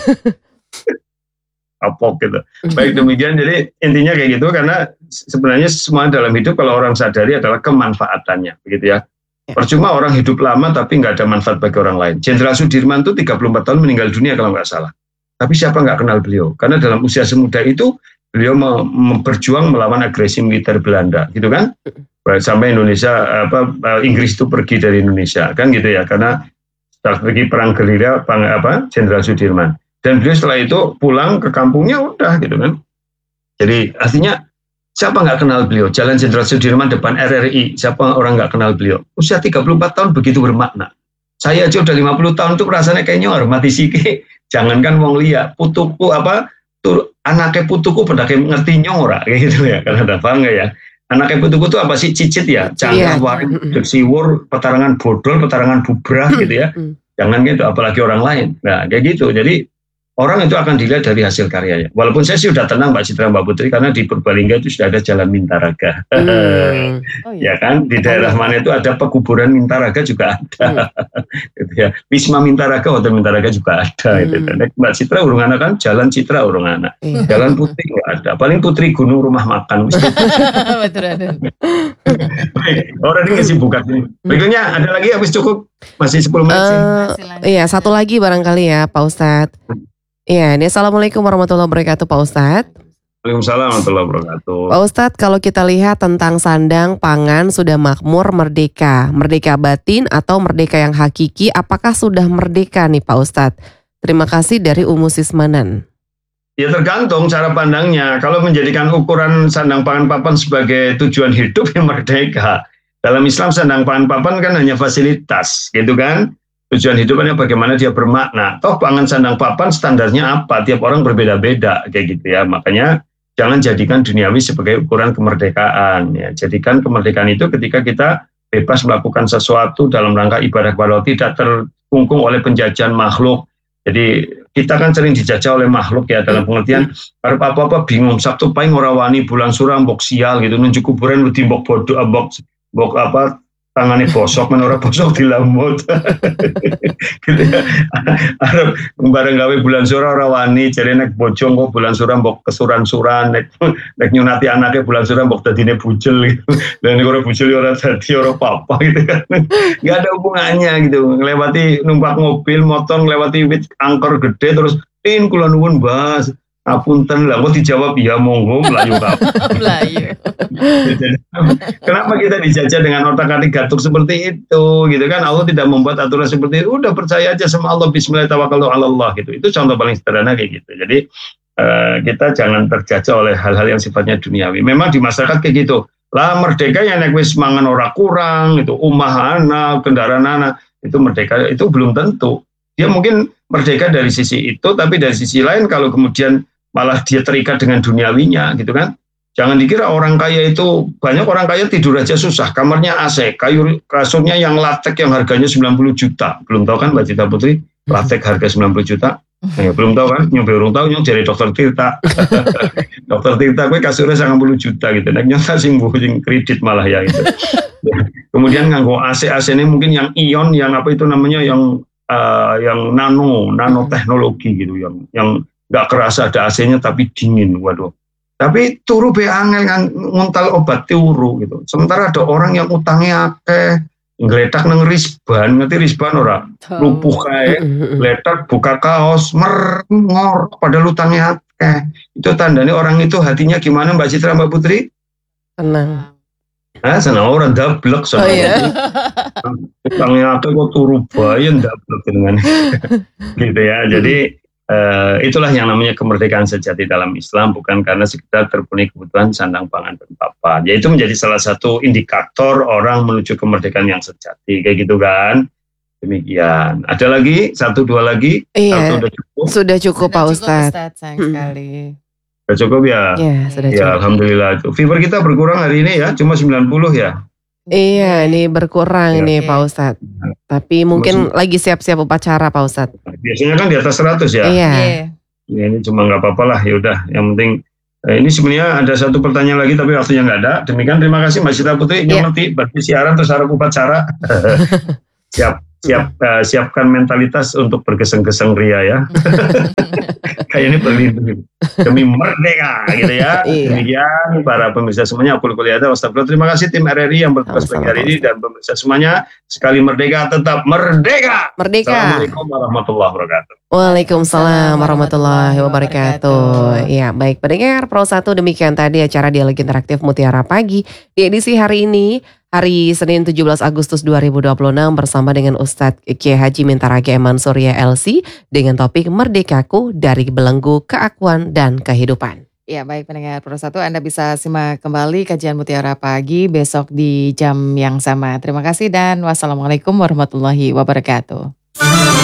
Kapok gitu. Baik demikian, jadi intinya kayak gitu, karena sebenarnya semua dalam hidup kalau orang sadari adalah kemanfaatannya, begitu ya. Percuma orang hidup lama tapi nggak ada manfaat bagi orang lain. Jenderal Sudirman itu 34 tahun meninggal dunia kalau nggak salah. Tapi siapa nggak kenal beliau? Karena dalam usia semuda itu beliau berjuang melawan agresi militer Belanda, gitu kan? Sampai Indonesia, Inggris itu pergi dari Indonesia, kan gitu ya? Karena strategi perang gerilya Jenderal Sudirman. Dan beliau setelah itu pulang ke kampungnya udah gitu kan. Jadi artinya siapa nggak kenal beliau? Jalan Jenderal Sudirman depan RRI, siapa orang nggak kenal beliau? Usia 34 tahun begitu bermakna. Saya aja udah 50 tahun tuh rasanya kayaknya hormati sike. Jangankan wong liya, putuku anaknya putuku pada ngerti nyora kayak gitu ya. Karena ada paham nggak ya? Anaknya putuku tuh apa sih? Cicit ya, canggah waring, siwur, petarangan bodol, petarangan bubrah gitu ya. Jangan gitu, apalagi orang lain. Nah kayak gitu. Jadi orang itu akan dilihat dari hasil karyanya. Walaupun saya sih sudah tenang Mbak Citra, Mbak Putri, karena di Purbalingga itu sudah ada Jalan Mintaraga. Ya kan, di daerah mana itu ada pekuburan Mintaraga juga ada. Gitu ya. Wisma Mintaraga, Hotel Mintaraga juga ada. Gitu. Mbak Citra urung anak kan, Jalan Citra urung anak. Jalan Putri nggak ada. Paling Putri Gunung Rumah Makan. Betul ada. Orang ini kesibukan. Berikutnya ada lagi, habis cukup? Masih 10 menit sih. Iya, satu lagi barangkali ya Pak Ustadz. Iya, ini Assalamualaikum warahmatullahi wabarakatuh Pak Ustadz. Waalaikumsalam warahmatullahi wabarakatuh. Pak Ustadz, kalau kita lihat tentang sandang pangan sudah makmur merdeka, merdeka batin atau merdeka yang hakiki, apakah sudah merdeka nih Pak Ustadz? Terima kasih dari Umu Sismanan. Ya tergantung cara pandangnya. Kalau menjadikan ukuran sandang pangan papan sebagai tujuan hidup yang merdeka. Dalam Islam sandang pangan papan kan hanya fasilitas, gitu kan? Tujuan hidupannya bagaimana dia bermakna. Toh pangan sandang papan standarnya apa? Tiap orang berbeda-beda kayak gitu ya. Makanya jangan jadikan duniawi sebagai ukuran kemerdekaan. Ya. Jadikan kemerdekaan itu ketika kita bebas melakukan sesuatu dalam rangka ibadah kepada Allah, tidak terkungkung oleh penjajahan makhluk. Jadi kita kan sering dijajah oleh makhluk ya, dalam pengertian apa-apa bingung, Sabtu paing ora wani, bulan suram mbok sial gitu, nunjuk kuburan wedi mbok bodoh, mbok apa tangannya bosok, menora bosok dilambut. Gitu ya. Arep bareng gawe bulan sura ora wani, jare nek bojong kok bulan sura mbok kesuran-suran, nek nyunati anaknya bulan sura mbok dadine bujel gitu. Dan nek ora bujel ora dadi ora apa-apa gitu kan. Enggak ada hubungannya gitu. Ngelewati numpak mobil, motor ngelewati wit angkor gede terus kula nuwun Mbah. Apunten lah, kok dijawab ya monggo melayu Melayu. Kenapa kita dijajah dengan otak-atik gatuk seperti itu, gitu kan? Allah tidak membuat aturan seperti itu. Udah percaya aja sama Allah, Bismillahirrahmanirrahim gitu. Itu contoh paling sederhana kayak gitu. Jadi kita jangan terjajah oleh hal-hal yang sifatnya duniawi. Memang di masyarakat kayak gitu. Lah merdeka yang nek wis mangan ora kurang, itu umah anak, kendaraan anak, itu merdeka itu belum tentu. Dia mungkin merdeka dari sisi itu, tapi dari sisi lain kalau kemudian malah dia terikat dengan duniawinya gitu kan. Jangan dikira orang kaya itu, banyak orang kaya tidur aja susah, kamarnya AC, kasurnya yang latek yang harganya 90 juta. Belum tahu kan Mbak Cita Putri, latek harga 90 juta. Belum tahu kan, nyoba orang tahu nyong dari dokter Tirta. Dokter Tirta gue kasurnya 90 juta gitu. Nek nyata sing kredit malah ya gitu. Kemudian nganggo AC ini mungkin yang ion, yang apa itu namanya, yang nanoteknologi gitu, yang nggak kerasa ada AC-nya tapi dingin, waduh. Tapi turu be angel kan nguntal obat turu gitu. Sementara ada orang yang utangnya akeh, ngeletak nang risban, ngerti risban ora? Lupuh kae, letak buka kaos, merengor padahal utangnya akeh. Itu tandanya orang itu hatinya gimana Mbak Citra, Mbak Putri? Tenang. Senang orang dablek Oh iya. Utangnya akeh kok turu bae dablek dengan gitu ya. Jadi itulah yang namanya kemerdekaan sejati dalam Islam, bukan karena sekedar terpenuhi kebutuhan sandang pangan dan papan. Yaitu menjadi salah satu indikator orang menuju kemerdekaan yang sejati, kayak gitu kan. Demikian. Ada lagi? 1-2 lagi? Iya. Sudah cukup? Sudah cukup Pak Ustadz. Sayang sekali. Sudah cukup ya? Iya, sudah Ya, cukup. alhamdulillah. Fever kita berkurang hari ini ya, cuma 90 ya. Iya, ini berkurang Ya. nih Pak Ustadz. Tapi mungkin lagi siap-siap upacara Pak Ustadz. Biasanya kan di atas 100 ya. Iya. Ya, ini cuma nggak apa-apa lah, ya udah. Yang penting ini sebenarnya ada satu pertanyaan lagi tapi waktunya nggak ada. Demikian, terima kasih Mbak Cita Putri. Ini ngerti berarti siaran terus harus upacara. Siap. siapkan mentalitas untuk bergeseng-geseng ria ya. Kayak ini berlindung demi merdeka gitu ya. Demikian para pemirsa semuanya, aku kuliah ada. Terima kasih tim RRI yang bertugas pagi hari ini dan pemirsa semuanya. Sekali merdeka tetap merdeka. Assalamualaikum warahmatullahi wabarakatuh. Waalaikumsalam warahmatullahi wabarakatuh. Ya, baik pendengar Pro 1, demikian tadi acara Dialog Interaktif Mutiara Pagi di edisi hari ini, hari Senin 17 Agustus 2026 bersama dengan Ustadz Kiai Haji Mintarage Eman Surya LC dengan topik Merdekaku dari Belenggu Keakuan dan Kehidupan. Ya, baik pendengar Pro 1, Anda bisa simak kembali kajian Mutiara Pagi besok di jam yang sama. Terima kasih dan wassalamualaikum warahmatullahi wabarakatuh.